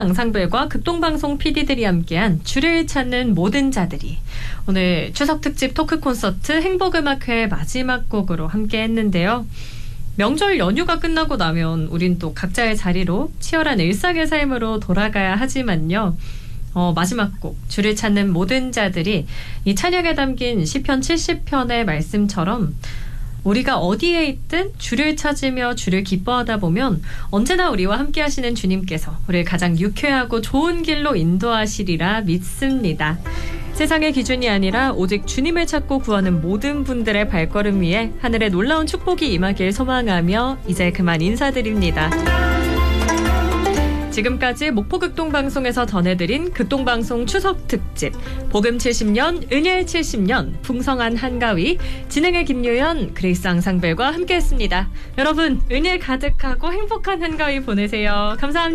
앙상블과 극동방송 PD들이 함께한 주를 찾는 모든 자들이 오늘 추석특집 토크 콘서트 행복음악회 마지막 곡으로 함께했는데요. 명절 연휴가 끝나고 나면 우린 또 각자의 자리로 치열한 일상의 삶으로 돌아가야 하지만요. 마지막 곡 주를 찾는 모든 자들이 이 찬양에 담긴 시편 70편의 말씀처럼 우리가 어디에 있든 주를 찾으며 주를 기뻐하다 보면 언제나 우리와 함께 하시는 주님께서 우리를 가장 유쾌하고 좋은 길로 인도하시리라 믿습니다. 세상의 기준이 아니라 오직 주님을 찾고 구하는 모든 분들의 발걸음 위에 하늘의 놀라운 축복이 임하길 소망하며 이제 그만 인사드립니다. 지금까지 목포극동방송에서 전해드린 극동방송 추석특집 복음 70년, 은혜 70년, 풍성한 한가위, 진행의 김유연, 그레이스 앙상벨과 함께했습니다. 여러분, 은혜 가득하고 행복한 한가위 보내세요. 감사합니다.